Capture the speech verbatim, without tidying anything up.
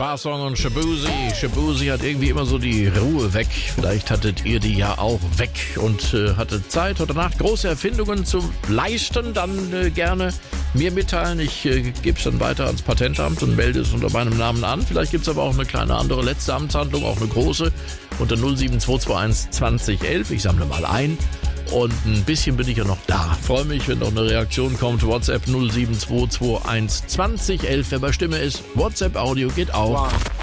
Barsong und Shabuzi. Shabuzi hat irgendwie immer so die Ruhe weg. Vielleicht hattet ihr die ja auch weg und äh, hattet Zeit heute Nacht große Erfindungen zu leisten. Dann äh, gerne mir mitteilen. Ich äh, gebe es dann weiter ans Patentamt und melde es unter meinem Namen an. Vielleicht gibt es aber auch eine kleine andere letzte Amtshandlung, auch eine große, unter null sieben zwei zwei eins zwanzig elf. Ich sammle mal ein. Und ein bisschen bin ich ja noch da. Freue mich, wenn noch eine Reaktion kommt. WhatsApp null sieben zwei zwei eins zwanzig elf. Wer bei Stimme ist, WhatsApp Audio geht auch. Wow.